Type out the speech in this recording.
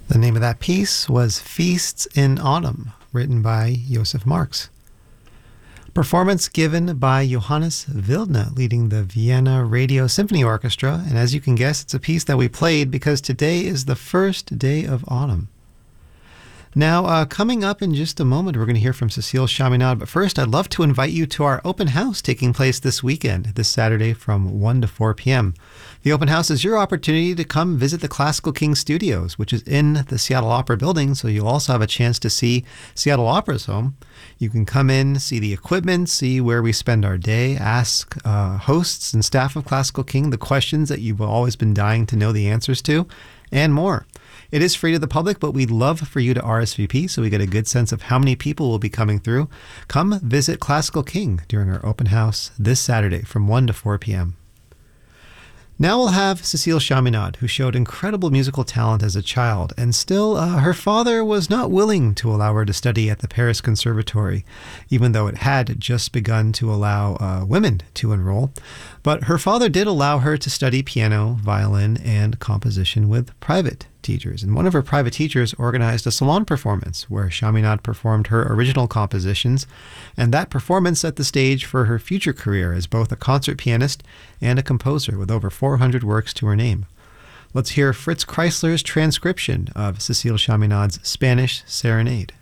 The name of that piece was Feasts in Autumn, written by Josef Marx. Performance given by Johannes Wildner, leading the Vienna Radio Symphony Orchestra. And as you can guess, it's a piece that we played because today is the first day of autumn. Now, coming up in just a moment, we're going to hear from Cécile Chaminade. But first, I'd love to invite you to our open house taking place this weekend, this Saturday from 1 to 4 p.m. The open house is your opportunity to come visit the Classical King Studios, which is in the Seattle Opera building, so you'll also have a chance to see Seattle Opera's home. You can come in, see the equipment, see where we spend our day, ask hosts and staff of Classical King the questions that you've always been dying to know the answers to, and more. It is free to the public, but we'd love for you to RSVP so we get a good sense of how many people will be coming through. Come visit Classical King during our open house this Saturday from 1 to 4 p.m. Now we'll have Cécile Chaminade, who showed incredible musical talent as a child, and still her father was not willing to allow her to study at the Paris Conservatory, even though it had just begun to allow women to enroll. But her father did allow her to study piano, violin, and composition with private teachers. And one of her private teachers organized a salon performance where Chaminade performed her original compositions, and that performance set the stage for her future career as both a concert pianist and a composer with over 400 works to her name. Let's hear Fritz Kreisler's transcription of Cécile Chaminade's Spanish Serenade.